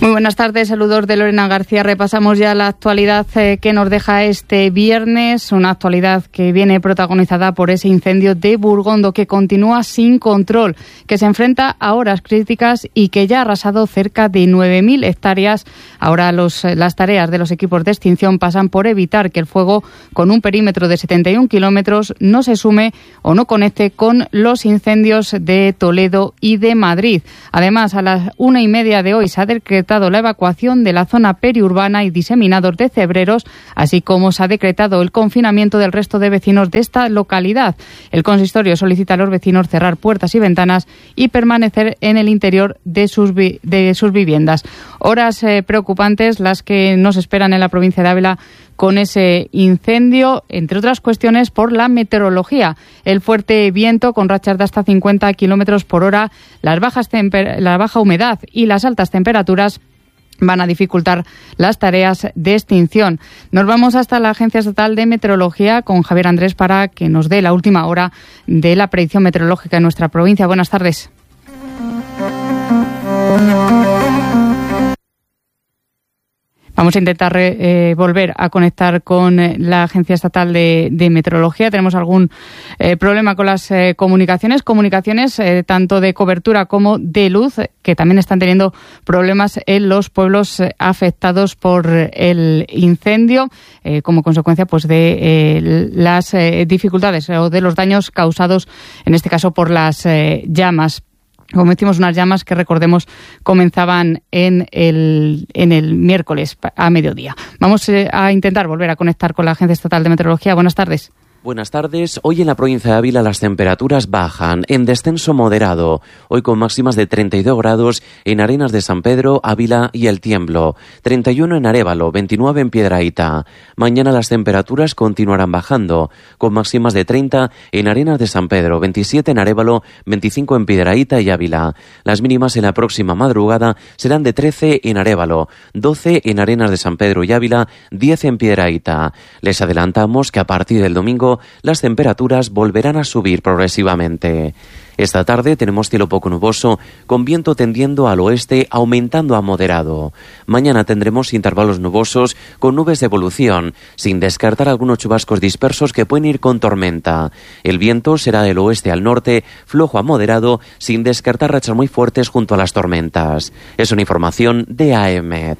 Muy buenas tardes, saludos de Lorena García. Repasamos ya la actualidad que nos deja este viernes, una actualidad que viene protagonizada por ese incendio de Burgondo que continúa sin control, que se enfrenta a horas críticas y que ya ha arrasado cerca de 9.000 hectáreas. Ahora las tareas de los equipos de extinción pasan por evitar que el fuego, con un perímetro de 71 kilómetros, no se sume o no conecte con los incendios de Toledo y de Madrid. Además, a las 1:30 de hoy se ha decretado la evacuación de la zona periurbana y diseminados de Cebreros, así como se ha decretado el confinamiento del resto de vecinos de esta localidad. El consistorio solicita a los vecinos cerrar puertas y ventanas y permanecer en el interior de sus viviendas. Horas preocupantes las que nos esperan en la provincia de Ávila con ese incendio, entre otras cuestiones por la meteorología. El fuerte viento con rachas de hasta 50 kilómetros por hora, la baja humedad y las altas temperaturas van a dificultar las tareas de extinción. Nos vamos hasta la Agencia Estatal de Meteorología con Javier Andrés para que nos dé la última hora de la predicción meteorológica en nuestra provincia. Buenas tardes. Vamos a intentar volver a conectar con la Agencia Estatal de Meteorología. Tenemos algún problema con las comunicaciones tanto de cobertura como de luz, que también están teniendo problemas en los pueblos afectados por el incendio, como consecuencia pues de las dificultades o de los daños causados, en este caso, por las llamas. Como decimos, unas llamas que, recordemos, comenzaban en el miércoles a mediodía. Vamos a intentar volver a conectar con la Agencia Estatal de Meteorología. Buenas tardes. Buenas tardes. Hoy en la provincia de Ávila las temperaturas bajan en descenso moderado. Hoy con máximas de 32 grados en Arenas de San Pedro, Ávila y El Tiemblo. 31 en Arévalo, 29 en Piedrahita. Mañana las temperaturas continuarán bajando, con máximas de 30 en Arenas de San Pedro, 27 en Arévalo, 25 en Piedrahita y Ávila. Las mínimas en la próxima madrugada serán de 13 en Arévalo, 12 en Arenas de San Pedro y Ávila, 10 en Piedrahita. Les adelantamos que a partir del domingo las temperaturas volverán a subir progresivamente. Esta tarde tenemos cielo poco nuboso, con viento tendiendo al oeste, aumentando a moderado. Mañana tendremos intervalos nubosos con nubes de evolución, sin descartar algunos chubascos dispersos que pueden ir con tormenta. El viento será del oeste al norte, flojo a moderado, sin descartar rachas muy fuertes junto a las tormentas. Es una información de AEMET.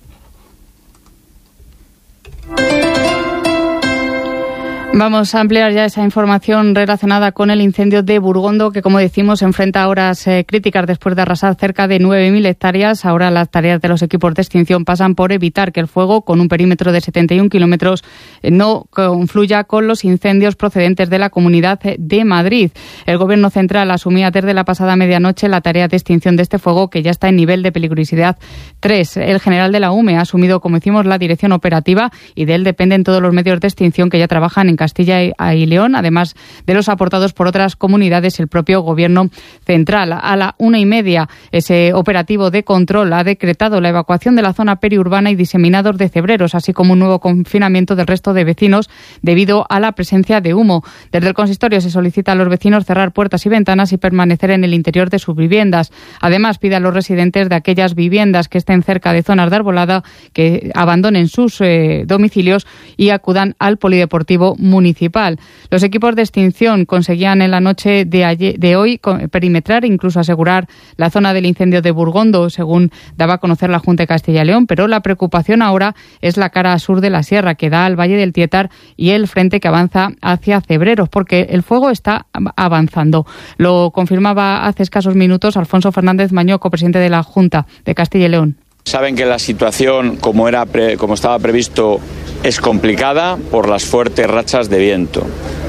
Vamos a ampliar ya esa información relacionada con el incendio de Burgondo, que, como decimos, se enfrenta a horas críticas después de arrasar cerca de 9.000 hectáreas. Ahora las tareas de los equipos de extinción pasan por evitar que el fuego, con un perímetro de 71 kilómetros, no confluya con los incendios procedentes de la Comunidad de Madrid. El Gobierno central asumía desde la pasada medianoche la tarea de extinción de este fuego, que ya está en nivel de peligrosidad 3. El general de la UME ha asumido, como decimos, la dirección operativa y de él dependen todos los medios de extinción que ya trabajan en Castilla y León, además de los aportados por otras comunidades y el propio Gobierno central. A la 1:30, ese operativo de control ha decretado la evacuación de la zona periurbana y diseminados de Cebreros, así como un nuevo confinamiento del resto de vecinos debido a la presencia de humo. Desde el consistorio se solicita a los vecinos cerrar puertas y ventanas y permanecer en el interior de sus viviendas. Además, pide a los residentes de aquellas viviendas que estén cerca de zonas de arbolada que abandonen sus domicilios y acudan al polideportivo municipal. Los equipos de extinción conseguían en la noche de hoy perimetrar e incluso asegurar la zona del incendio de Burgondo, según daba a conocer la Junta de Castilla y León, pero la preocupación ahora es la cara sur de la sierra, que da al Valle del Tietar, y el frente que avanza hacia Cebreros, porque el fuego está avanzando. Lo confirmaba hace escasos minutos Alfonso Fernández Mañoco, presidente de la Junta de Castilla y León. Saben que la situación, como estaba previsto, es complicada por las fuertes rachas de viento.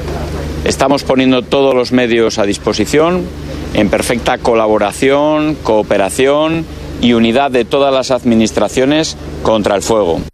Estamos poniendo todos los medios a disposición en perfecta colaboración, cooperación y unidad de todas las administraciones contra el fuego.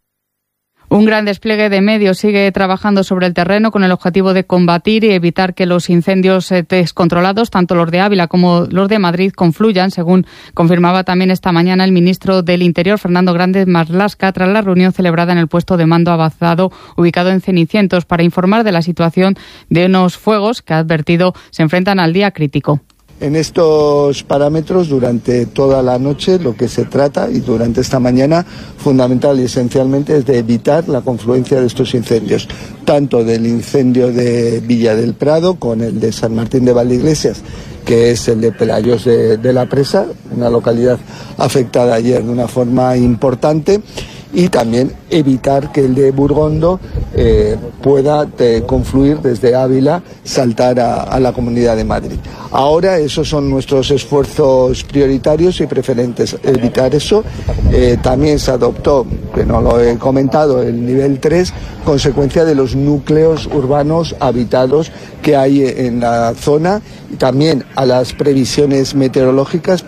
Un gran despliegue de medios sigue trabajando sobre el terreno con el objetivo de combatir y evitar que los incendios descontrolados, tanto los de Ávila como los de Madrid, confluyan, según confirmaba también esta mañana el ministro del Interior, Fernando Grande Marlaska, tras la reunión celebrada en el puesto de mando avanzado ubicado en Cenicientos, para informar de la situación de unos fuegos que, ha advertido, se enfrentan al día crítico. En estos parámetros, durante toda la noche, lo que se trata, y durante esta mañana, fundamental y esencialmente, es de evitar la confluencia de estos incendios, tanto del incendio de Villa del Prado con el de San Martín de Valdeiglesias, que es el de Pelayos de la Presa, una localidad afectada ayer de una forma importante, y también evitar que el de Burgondo pueda confluir desde Ávila, saltar a la Comunidad de Madrid. Ahora esos son nuestros esfuerzos prioritarios y preferentes, evitar eso. También se adoptó, que no lo he comentado, el nivel 3, consecuencia de los núcleos urbanos habitados que hay en la zona, y también a las previsiones meteorológicas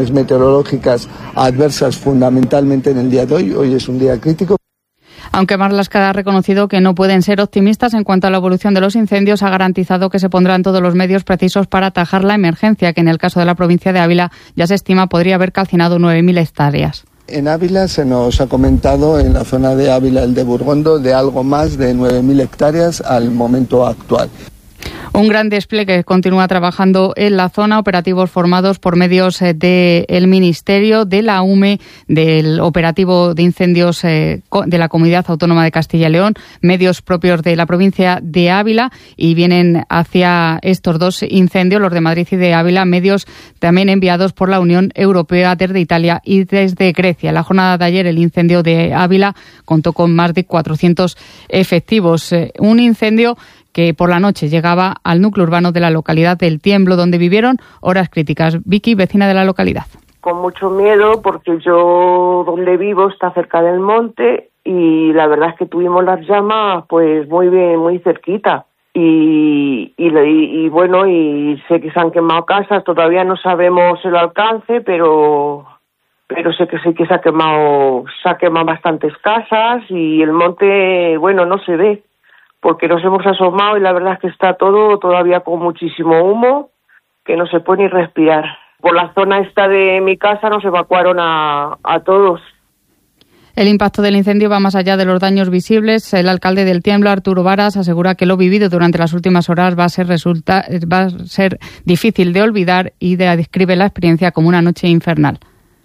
adversas fundamentalmente en el día de hoy. Hoy es un día crítico. Aunque Marlaska ha reconocido que no pueden ser optimistas en cuanto a la evolución de los incendios, ha garantizado que se pondrán todos los medios precisos para atajar la emergencia, que en el caso de la provincia de Ávila ya se estima podría haber calcinado 9.000 hectáreas. En Ávila se nos ha comentado, en la zona de Ávila, el de Burgondo, de algo más de 9.000 hectáreas al momento actual. Un gran despliegue continúa trabajando en la zona, operativos formados por medios del Ministerio, de la UME, del Operativo de Incendios de la Comunidad Autónoma de Castilla y León, medios propios de la provincia de Ávila, y vienen hacia estos dos incendios, los de Madrid y de Ávila, medios también enviados por la Unión Europea desde Italia y desde Grecia. En la jornada de ayer el incendio de Ávila contó con más de 400 efectivos. Un incendio que por la noche llegaba al núcleo urbano de la localidad del Tiemblo, donde vivieron horas críticas. Vicky, vecina de la localidad. Con mucho miedo, porque yo donde vivo está cerca del monte, y la verdad es que tuvimos las llamas pues muy bien, muy cerquita. Y bueno, y sé que se han quemado casas, todavía no sabemos el alcance, pero sé que sí que se ha quemado bastantes casas, y el monte, bueno, no se ve, porque nos hemos asomado y la verdad es que está todo todavía con muchísimo humo, que no se puede ni respirar. Por la zona esta de mi casa nos evacuaron a todos. El impacto del incendio va más allá de los daños visibles. El alcalde del Tiemblo, Arturo Varas, asegura que lo vivido durante las últimas horas va a ser difícil de olvidar, y describe la experiencia como una noche infernal.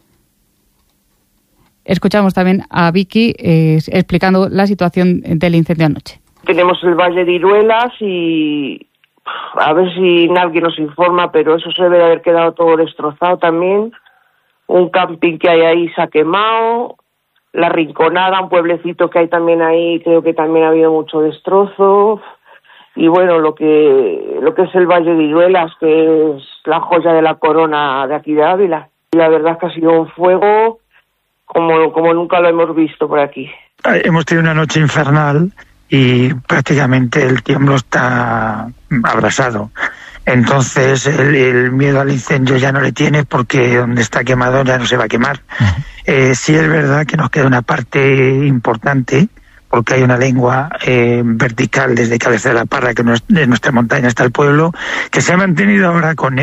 Escuchamos también a Vicky explicando la situación del incendio anoche. Tenemos el Valle de Iruelas y a ver si nadie nos informa, pero eso se debe de haber quedado todo destrozado también. Un camping que hay ahí se ha quemado, La Rinconada, un pueblecito que hay también ahí, creo que también ha habido mucho destrozo. Y bueno, lo que es el Valle de Iruelas, que es la joya de la corona de aquí de Ávila. Y la verdad es que ha sido un fuego como nunca lo hemos visto por aquí. Hemos tenido una noche infernal y prácticamente el Tiemblo está abrasado. Entonces el miedo al incendio ya no le tiene, porque donde está quemado ya no se va a quemar. Sí es verdad que nos queda una parte importante, porque hay una lengua vertical desde Cabeza de la Parra, que de nuestra montaña hasta el pueblo, que se ha mantenido ahora con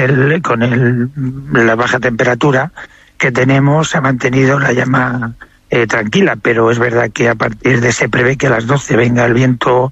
la baja temperatura que tenemos, se ha mantenido la llama tranquila, pero es verdad que a partir de se prevé que a las 12 venga el viento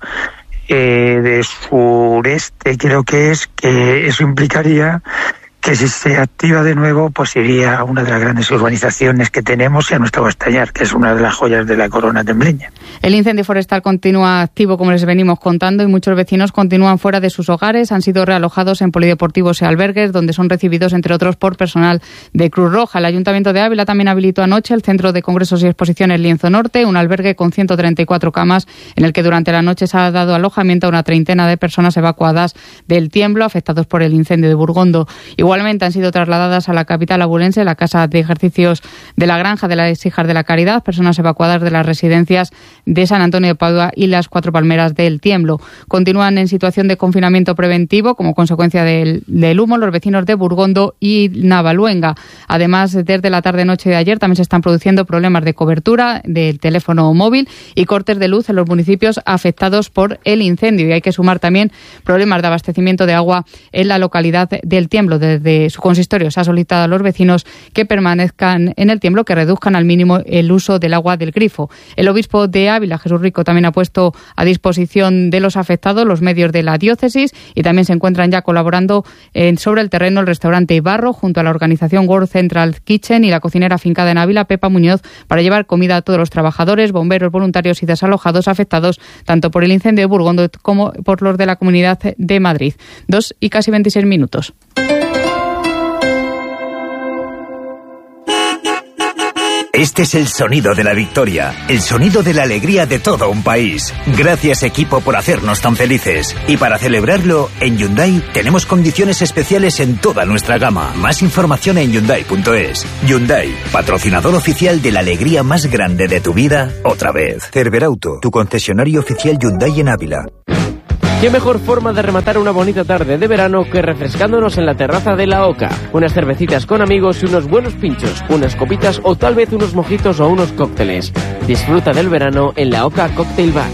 de sureste, creo que eso implicaría que si se activa de nuevo, pues iría a una de las grandes urbanizaciones que tenemos y a nuestra Bastañar, que es una de las joyas de la corona tembleña. El incendio forestal continúa activo, como les venimos contando, y muchos vecinos continúan fuera de sus hogares. Han sido realojados en polideportivos y albergues, donde son recibidos, entre otros, por personal de Cruz Roja. El Ayuntamiento de Ávila también habilitó anoche el Centro de Congresos y Exposiciones Lienzo Norte, un albergue con 134 camas, en el que durante la noche se ha dado alojamiento a una treintena de personas evacuadas del Tiemblo, afectados por el incendio de Burgondo. Igualmente han sido trasladadas a la capital abulense, la Casa de Ejercicios de la Granja de las Hijas de la Caridad, personas evacuadas de las residencias de San Antonio de Padua y las Cuatro Palmeras del Tiemblo. Continúan en situación de confinamiento preventivo como consecuencia del humo los vecinos de Burgondo y Navaluenga. Además, desde la tarde-noche de ayer también se están produciendo problemas de cobertura del teléfono móvil y cortes de luz en los municipios afectados por el incendio. Y hay que sumar también problemas de abastecimiento de agua en la localidad del Tiemblo, desde desde su consistorio se ha solicitado a los vecinos que permanezcan en el tiemblo, que reduzcan al mínimo el uso del agua del grifo. El obispo de Ávila, Jesús Rico, también ha puesto a disposición de los afectados los medios de la diócesis y también se encuentran ya colaborando sobre el terreno el restaurante Barro junto a la organización World Central Kitchen y la cocinera afincada en Ávila, Pepa Muñoz, para llevar comida a todos los trabajadores, bomberos, voluntarios y desalojados afectados tanto por el incendio de Burgondo como por los de la Comunidad de Madrid. 2:26. Este es el sonido de la victoria, el sonido de la alegría de todo un país. Gracias, equipo, por hacernos tan felices. Y para celebrarlo, en Hyundai tenemos condiciones especiales en toda nuestra gama. Más información en Hyundai.es. Hyundai, patrocinador oficial de la alegría más grande de tu vida, otra vez. Cerberauto, tu concesionario oficial Hyundai en Ávila. ¿Qué mejor forma de rematar una bonita tarde de verano que refrescándonos en la terraza de La Oca? Unas cervecitas con amigos y unos buenos pinchos, unas copitas o tal vez unos mojitos o unos cócteles. Disfruta del verano en La Oca Cocktail Bar.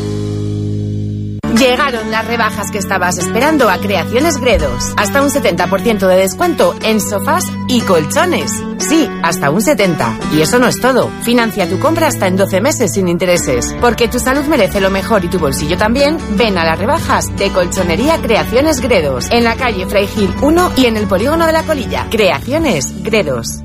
Llegaron las rebajas que estabas esperando a Creaciones Gredos. Hasta un 70% de descuento en sofás y colchones. Sí, hasta un 70%. Y eso no es todo. Financia tu compra hasta en 12 meses sin intereses. Porque tu salud merece lo mejor y tu bolsillo también. Ven a las rebajas de Colchonería Creaciones Gredos. En la calle Fray Gil 1 y en el Polígono de la Colilla. Creaciones Gredos.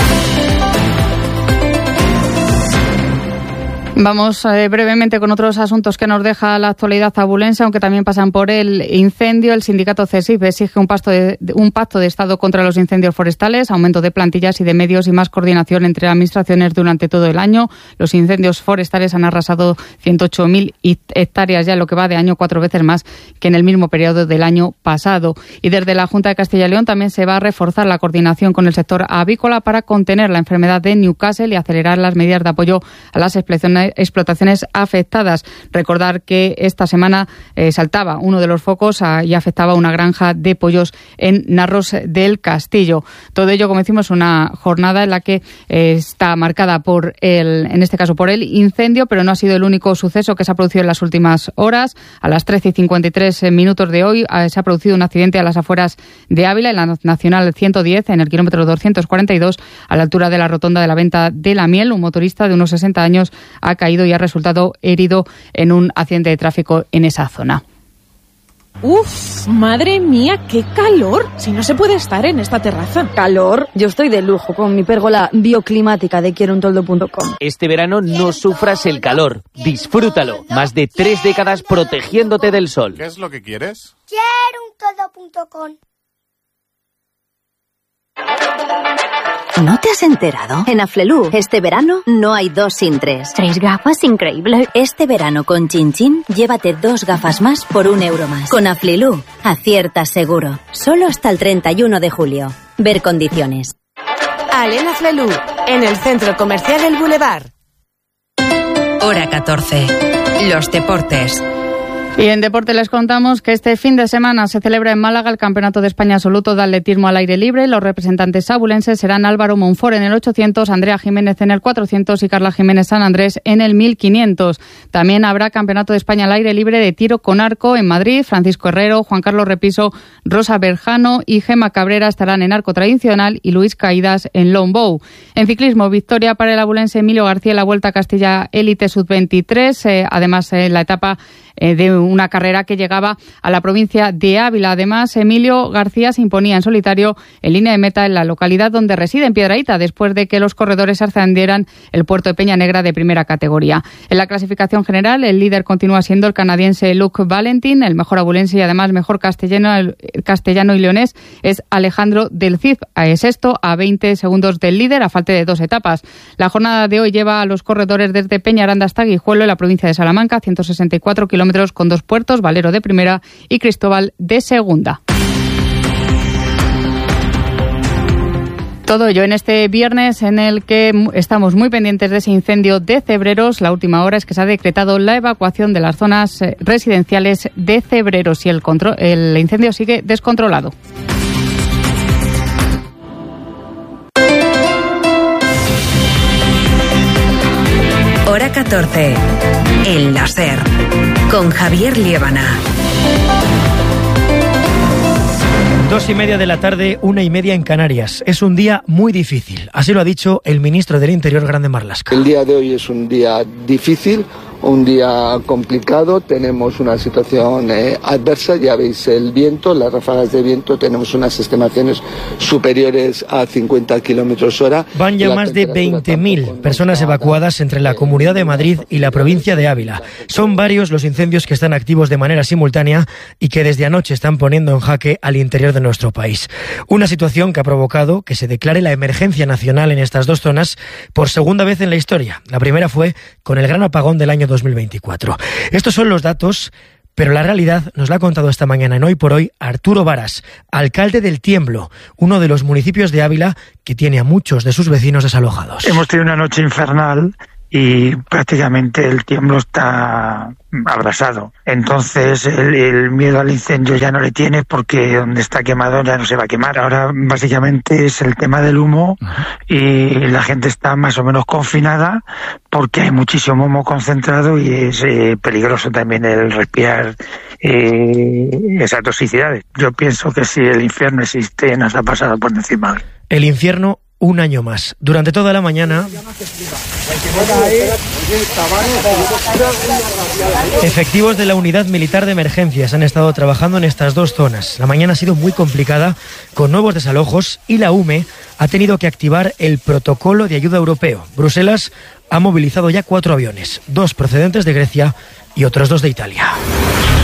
Vamos brevemente con otros asuntos que nos deja la actualidad abulense, aunque también pasan por el incendio. El sindicato CESIF exige un pacto de Estado contra los incendios forestales, aumento de plantillas y de medios y más coordinación entre administraciones durante todo el año. Los incendios forestales han arrasado 108.000 hectáreas ya en lo que va de año, 4 veces más que en el mismo periodo del año pasado. Y desde la Junta de Castilla y León también se va a reforzar la coordinación con el sector avícola para contener la enfermedad de Newcastle y acelerar las medidas de apoyo a las explotaciones afectadas. Recordar que esta semana saltaba uno de los focos y afectaba una granja de pollos en Narros del Castillo. Todo ello, como decimos, una jornada en la que está marcada en este caso por el incendio, pero no ha sido el único suceso que se ha producido en las últimas horas. A las 13:53 de hoy se ha producido un accidente a las afueras de Ávila, en la Nacional 110, en el kilómetro 242, a la altura de la rotonda de la Venta de la Miel. Un motorista de unos 60 años ha caído y ha resultado herido en un accidente de tráfico en esa zona. ¡Uf! ¡Madre mía, qué calor! Si no se puede estar en esta terraza. ¿Calor? Yo estoy de lujo con mi pérgola bioclimática de quierountoldo.com. Este verano no sufras el calor. Disfrútalo. Más de 3 décadas protegiéndote del sol. ¿Qué es lo que quieres? Quierountoldo.com. ¿No te has enterado? En Aflelu, este verano no hay 2 sin 3. 3 gafas, increíble. Este verano con Chin Chin, llévate 2 gafas más por €1 más. Con Aflelu, aciertas seguro. Solo hasta el 31 de julio. Ver condiciones. Alena Aflelu, en el Centro Comercial El Boulevard. Hora 14. Los deportes. Y en deporte les contamos que este fin de semana se celebra en Málaga el Campeonato de España Absoluto de Atletismo al Aire Libre. Los representantes abulenses serán Álvaro Monfort en el 800, Andrea Jiménez en el 400 y Carla Jiménez San Andrés en el 1500. También habrá Campeonato de España al Aire Libre de tiro con arco en Madrid. Francisco Herrero, Juan Carlos Repiso, Rosa Berjano y Gema Cabrera estarán en arco tradicional y Luis Caídas en longbow. En ciclismo, victoria para el abulense Emilio García en la Vuelta a Castilla Élite Sub-23. Además, la etapa de una carrera que llegaba a la provincia de Ávila. Además, Emilio García se imponía en solitario en línea de meta en la localidad donde reside, en Piedrahíta, después de que los corredores ascendieran el puerto de Peña Negra de primera categoría. En la clasificación general, el líder continúa siendo el canadiense Luke Valentin. El mejor abulense y además mejor castellano y leonés es Alejandro del Cid, sexto a 20 segundos del líder a falta de 2 etapas. La jornada de hoy lleva a los corredores desde Peñaranda hasta Guijuelo, en la provincia de Salamanca, 164 kilómetros con 2 puertos, Valero de primera y Cristóbal de segunda. Todo ello en este viernes en el que estamos muy pendientes de ese incendio de Cebreros. La última hora es que se ha decretado la evacuación de las zonas residenciales de Cebreros y el incendio sigue descontrolado. Hora 14. El láser. Con Javier Liébana. 2:30 de la tarde, 1:30 en Canarias. Es un día muy difícil, así lo ha dicho el ministro del Interior, Grande Marlaska. El día de hoy es un día difícil, un día complicado, tenemos una situación adversa, ya veis el viento, las ráfagas de viento, tenemos unas estimaciones superiores a 50 kilómetros hora. Van ya más de 20.000 personas evacuadas entre la Comunidad de Madrid y la provincia de Ávila. Son varios los incendios que están activos de manera simultánea y que desde anoche están poniendo en jaque al interior de nuestro país. Una situación que ha provocado que se declare la emergencia nacional en estas dos zonas por segunda vez en la historia. La primera fue con el gran apagón del año 2024. Estos son los datos, pero la realidad nos la ha contado esta mañana en Hoy por Hoy Arturo Varas, alcalde del Tiemblo, uno de los municipios de Ávila que tiene a muchos de sus vecinos desalojados. Hemos tenido una noche infernal y prácticamente el Tiemblo está abrasado. Entonces el miedo al incendio ya no le tiene porque donde está quemado ya no se va a quemar. Ahora básicamente es el tema del humo y la gente está más o menos confinada porque hay muchísimo humo concentrado y es peligroso también el respirar esas toxicidades. Yo pienso que si el infierno existe nos ha pasado por encima. El infierno un año más. Durante toda la mañana, efectivos de la Unidad Militar de Emergencias han estado trabajando en estas dos zonas. La mañana ha sido muy complicada, con nuevos desalojos, y la UME ha tenido que activar el protocolo de ayuda europeo. Bruselas ha movilizado ya 4 aviones, 2 procedentes de Grecia y otros 2 de Italia.